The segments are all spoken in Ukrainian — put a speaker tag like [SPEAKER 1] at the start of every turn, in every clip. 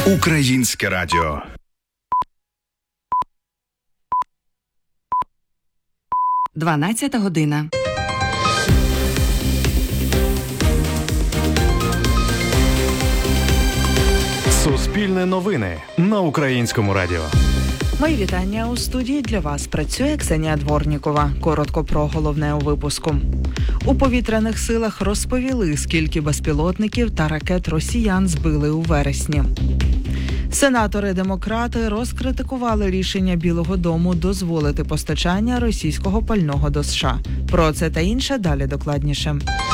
[SPEAKER 1] Українське радіо.
[SPEAKER 2] Дванадцята година.
[SPEAKER 3] Суспільне новини на Українському радіо.
[SPEAKER 4] Мої вітання. У студії для вас працює Ксенія Дворнікова. Коротко про головне у випуску. У повітряних силах розповіли, скільки безпілотників та ракет росіян збили у вересні. Сенатори-демократи розкритикували рішення Білого дому дозволити постачання російського пального до США. Про це та інше далі докладніше.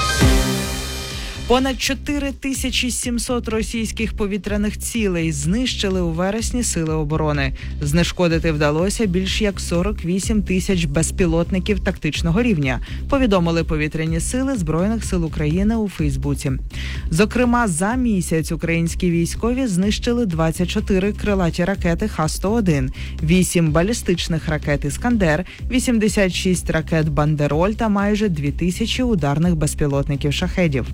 [SPEAKER 4] Понад 4700 російських повітряних цілей знищили у вересні сили оборони. Знешкодити вдалося більш як 48 тисяч безпілотників тактичного рівня, повідомили повітряні сили Збройних сил України у Фейсбуці. Зокрема, за місяць українські військові знищили 24 крилаті ракети Х-101, 8 балістичних ракет «Іскандер», 86 ракет «Бандероль» та майже 2000 ударних безпілотників «Шахедів».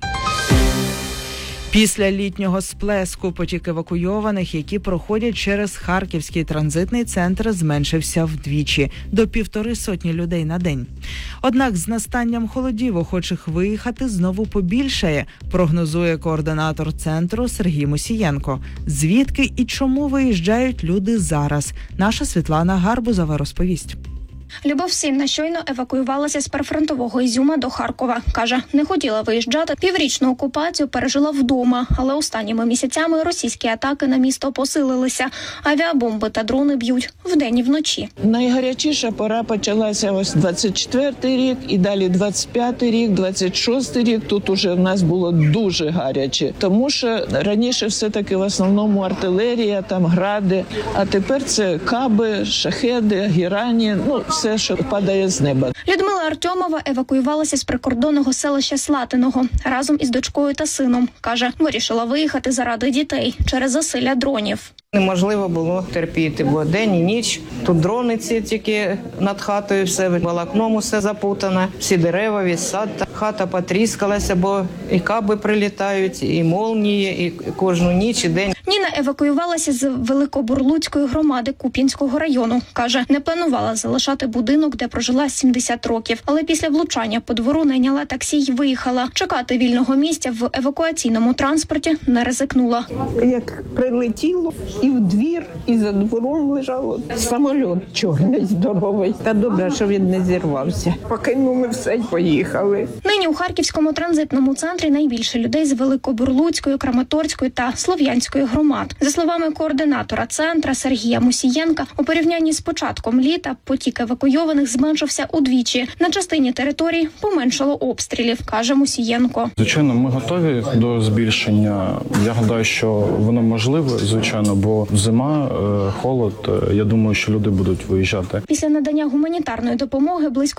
[SPEAKER 4] Після літнього сплеску потік евакуйованих, які проходять через Харківський транзитний центр, зменшився вдвічі – до 150 людей на день. Однак з настанням холодів охочих виїхати знову побільшає, прогнозує координатор центру Сергій Мусієнко. Звідки і чому виїжджають люди зараз? Наша Світлана Гарбузова розповість.
[SPEAKER 5] Любов Сінна щойно евакуювалася з прифронтового Ізюма до Харкова. Каже, не хотіла виїжджати, піврічну окупацію пережила вдома. Але останніми місяцями російські атаки на місто посилилися. Авіабомби та дрони б'ють вдень і вночі.
[SPEAKER 6] Найгарячіша пора почалася ось 24-й рік, і далі 25-й рік, 26-й рік. Тут уже в нас було дуже гаряче. Тому що раніше все-таки в основному артилерія, там гради, а тепер це каби, шахеди, герані, все, що падає з неба.
[SPEAKER 5] Людмила Артьомова евакуювалася з прикордонного селища Слатиного разом із дочкою та сином. Каже, вирішила виїхати заради дітей через засилля дронів.
[SPEAKER 7] Неможливо було терпіти, бо день і ніч. Тут дрони ці тільки над хатою, все волокном усе запутане, всі дерева, весь сад. Хата потріскалася, бо і каби прилітають, і молнії, і кожну ніч, і день.
[SPEAKER 5] Ніна евакуювалася з Великобурлуцької громади Куп'янського району. Каже, не планувала залишати будинок, де прожила 70 років. Але після влучання по двору найняла таксі й виїхала. Чекати вільного місця в евакуаційному транспорті не ризикнула.
[SPEAKER 8] Як прилетіло, і в двір, і за двором лежало самоліт чорний, здоровий. Та добре, що він не зірвався. Покинули все й поїхали.
[SPEAKER 5] Нині у Харківському транзитному центрі найбільше людей з Великобурлуцької, Краматорської та Слов'янської громад. За словами координатора центра Сергія Мусієнка, у порівнянні з початком літа потік евакуйованих зменшився удвічі. На частині територій поменшало обстрілів, каже Мусієнко.
[SPEAKER 9] Звичайно, ми готові до збільшення. Я гадаю, що воно можливе, звичайно, бо зима, холод, я думаю, що люди будуть виїжджати.
[SPEAKER 5] Після надання гуманітарної допомоги близько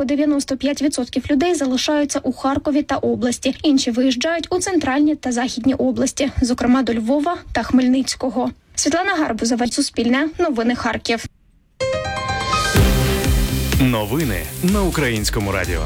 [SPEAKER 5] 95% людей залишаються у Харкові та області. Інші виїжджають у центральні та західні області, зокрема до Львова та Хмельницького. Світлана Гарбузова, Суспільне, новини Харків.
[SPEAKER 3] Новини на Українському радіо.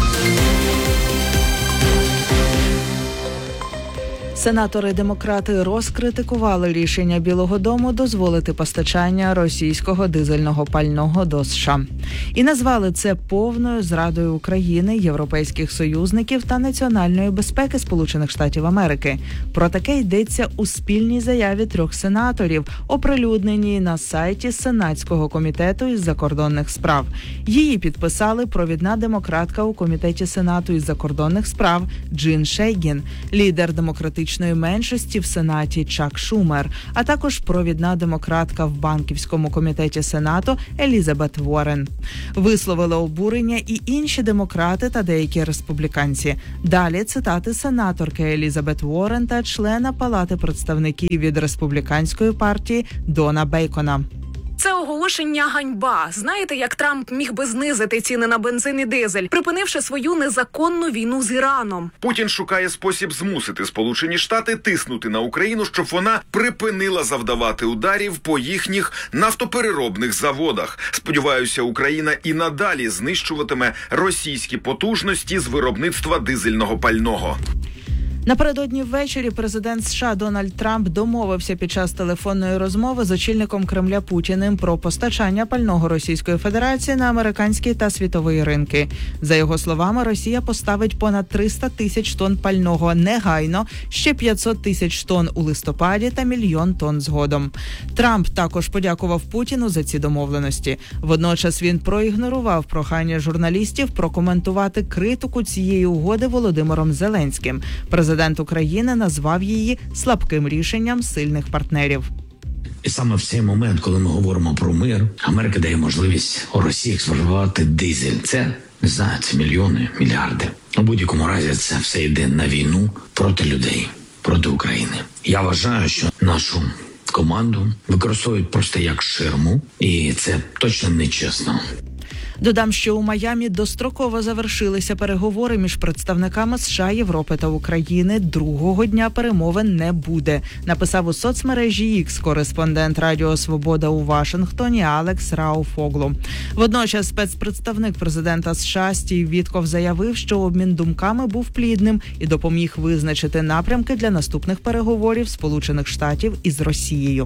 [SPEAKER 4] Сенатори-демократи розкритикували рішення Білого дому дозволити постачання російського дизельного пального до США. І назвали це повною зрадою України, європейських союзників та національної безпеки Сполучених Штатів Америки. Про таке йдеться у спільній заяві 3 сенаторів, оприлюдненій на сайті Сенатського комітету із закордонних справ. Її підписали провідна демократка у комітеті Сенату із закордонних справ Джин Шейгін, лідер демократичної меншості в Сенаті Чак Шумер, а також провідна демократка в банківському комітеті Сенату Елізабет Уоррен. Висловили обурення і інші демократи та деякі республіканці. Далі цитати сенаторки Елізабет Уоррен та члена Палати представників від республіканської партії Дона Бейкона.
[SPEAKER 10] Це оголошення ганьба. Знаєте, як Трамп міг би знизити ціни на бензин і дизель, припинивши свою незаконну війну з Іраном?
[SPEAKER 1] Путін шукає спосіб змусити Сполучені Штати тиснути на Україну, щоб вона припинила завдавати ударів по їхніх нафтопереробних заводах. Сподіваюся, Україна і надалі знищуватиме російські потужності з виробництва дизельного пального.
[SPEAKER 4] Напередодні ввечері президент США Дональд Трамп домовився під час телефонної розмови з очільником Кремля Путіним про постачання пального Російської Федерації на американські та світові ринки. За його словами, Росія поставить понад 300 тисяч тонн пального негайно, ще 500 тисяч тонн у листопаді та 1 мільйон тонн згодом. Трамп також подякував Путіну за ці домовленості. Водночас він проігнорував прохання журналістів прокоментувати критику цієї угоди Володимиром Зеленським. Президент України назвав її слабким рішенням сильних партнерів.
[SPEAKER 11] І саме в цей момент, коли ми говоримо про мир, Америка дає можливість Росії експортувати дизель. Це, не знаю, це мільйони, мільярди. У будь-якому разі це все йде на війну проти людей, проти України. Я вважаю, що нашу команду використовують просто як ширму, і це точно нечесно.
[SPEAKER 4] Додам, що у Майамі достроково завершилися переговори між представниками США, Європи та України. Другого дня перемовин не буде, написав у соцмережі X кореспондент Радіо Свобода у Вашингтоні Алекс Рауфоглу. Водночас спецпредставник президента США Стів Вітков заявив, що обмін думками був плідним і допоміг визначити напрямки для наступних переговорів Сполучених Штатів із Росією.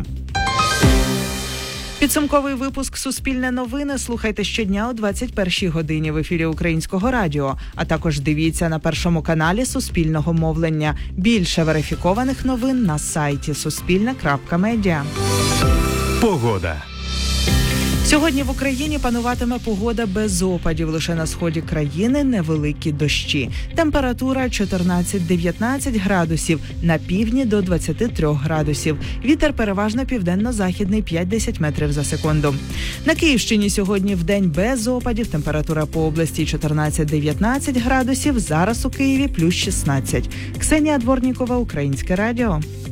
[SPEAKER 4] Підсумковий випуск «Суспільне новини» слухайте щодня о 21-й годині в ефірі Українського радіо, а також дивіться на Першому каналі Суспільного мовлення. Більше верифікованих новин на сайті suspilne.media.
[SPEAKER 3] Погода.
[SPEAKER 4] Сьогодні в Україні пануватиме погода без опадів. Лише на сході країни невеликі дощі. Температура 14-19 градусів, на півдні до 23 градусів. Вітер переважно південно-західний 5-10 метрів за секунду. На Київщині сьогодні вдень без опадів. Температура по області 14-19 градусів. Зараз у Києві плюс 16. Ксенія Дворнікова, Українське радіо.